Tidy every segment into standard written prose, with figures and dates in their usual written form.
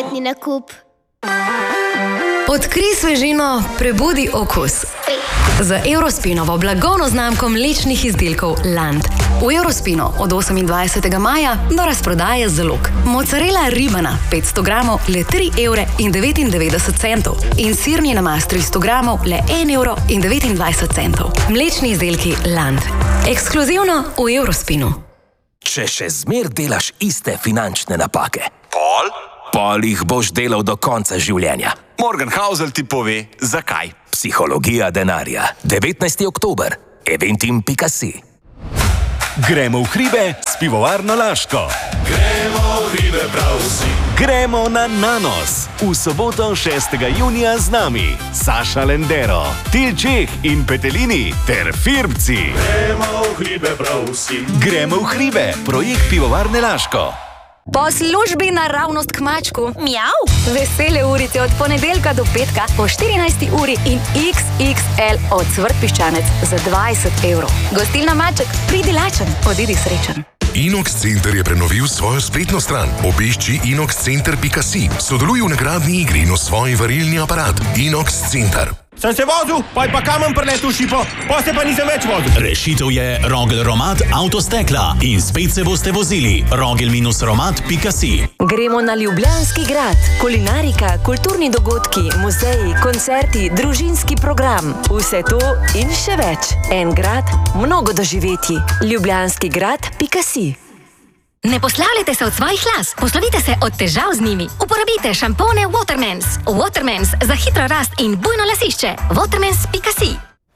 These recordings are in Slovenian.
Poletni nakup. Odkrij svežino, prebudi okus. Z Eurospinovo blagovno znamko mlečnih izdelkov Land. V Eurospinu od 28. maja do razprodaje zalog. Mozzarella ribana 500 gramov le 3,99 € in sirni namaz 300 gramov le 1,29 €. Mlečni izdelki Land. Ekskluzivno v Eurospinu. Če še zmer delaš iste finančne napake, pol jih boš delal do konca življenja. Morgan Housel ti pove, zakaj. Psihologija denarja. 19. oktober. Eventim.si. Gremo v hribe s pivovarno Laško. Gremo v hribe prav vsi. Gremo na Nanos. V soboto 6. junija z nami Saša Lendero, Til Čeh in Petelini ter Firbci. Gremo v hribe prav vsi. Gremo v hribe, projekt pivovarne Laško. Po službi naravnost k mačku. Mjav. Vesele urice od ponedeljka do petka po 14. uri in XXL od Cvrt Piščanec za 20 €. Gostilna Maček, pridi lačen, odidi srečen. Inox Center je prenovil svojo spletno stran. Obišči inoxcenter.si. Sodeluj v nagradni igri in osvoji varilni aparat. Inox Center. Sem se vozil, pa je pa kamen preletel v šipo, pa se pa nisem več vozil. Rešitev je Rogel Romat Avtostekla in spet se boste vozili. Rogel-romat.si. Gremo na Ljubljanski grad. Kulinarika, kulturni dogodki, muzeji, koncerti, družinski program. Vse to in še več. En grad, mnogo doživetij. Ljubljanskigrad.si. Ne poslavljajte se od svojih las, poslovite se od težav z njimi. Uporabite šampone Watermans. Watermans za hitro rast in bujno lasišče. Watermans.si.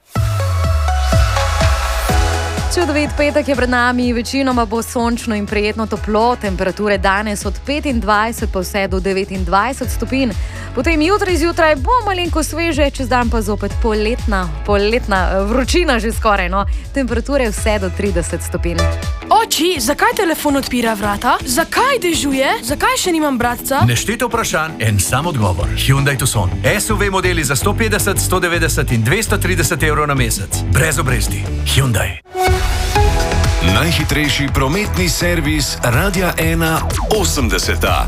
Čudovit petek je pred nami, večinoma bo sončno in prijetno toplo, temperature danes od 25 pa vse do 29 stopinj. Potem jutri zjutraj bo malenko sveže, čez dan pa zopet poletna vročina že skoraj, no. Temperature vse do 30 stopinj. Oči, zakaj telefon odpira vrata? Zakaj dežuje? Zakaj še nimam bratca? Neštete vprašanj, en sam odgovor. Hyundai Tucson. SUV modeli za 150, 190 in 230 € na mesec. Brez obresti. Hyundai. Najhitrejši prometni servis Radia 1 80.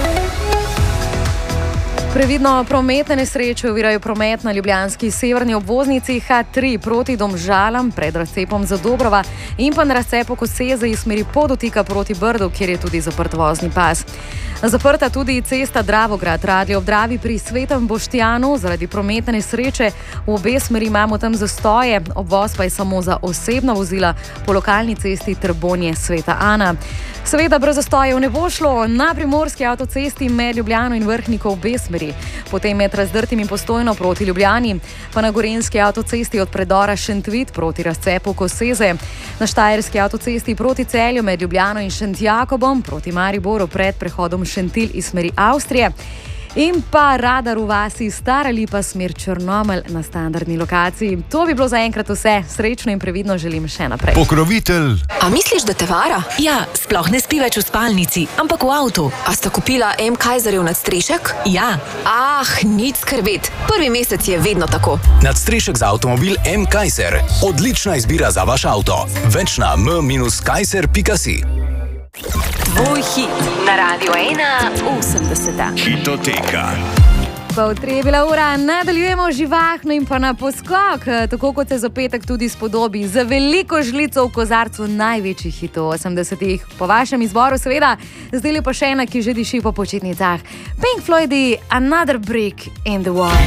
Previdno, prometne nesreče ovirajo promet na ljubljanski severni obvoznici H3 proti Domžalam pred razcepom za Dobrova in pa na razcepu Koseze iz smeri Podotika proti Brdu, kjer je tudi zaprt vozni pas. Zaprta tudi cesta Dravograd, Radlje ob Dravi pri Svetem Boštjanu. Zaradi prometne nesreče v obe smeri imamo tam zastoje, obvoz pa je samo za osebna vozila po lokalni cesti Trbonje Sveta Ana. Seveda brez zastojev ne bo šlo na primorski avtocesti med Ljubljano in Vrhniko v obe smeri. Potem med Razdrtim in Postojno proti Ljubljani, pa na gorenjski avtocesti od predora Šentvit proti razcepu Koseze, na štajerski avtocesti proti Celju med Ljubljano in Šentjakobom proti Mariboru pred prehodom Šentilj iz smeri Avstrije in pa radar v vasi Stara Lipa smer Črnomelj na standardni lokaciji. To bi bilo zaenkrat vse. Srečno in previdno želim še naprej. Pokrovitelj. A misliš, da te vara? Ja, sploh ne spi več v spalnici, ampak v avtu. A sta kupila M. Kaiserjev nadstrešek? Ja. Nič skrbeti. Prvi mesec je vedno tako. Nadstrešek za avtomobil M. Kaiser. Odlična izbira za vaš avto. Več na m-kaiser.si. Tvoj hit na Radio 1 80. Hitoteka. Pol-3 je bila ura, nadaljujemo živahno in pa na poskok, tako kot se za petek tudi spodobi, za veliko žlico v kozarcu največjih hitov 80-ih. Po vašem izboru seveda, zdaj pa še ena, ki že diši po počitnicah. Pink Floydi, Another Brick in the Wall.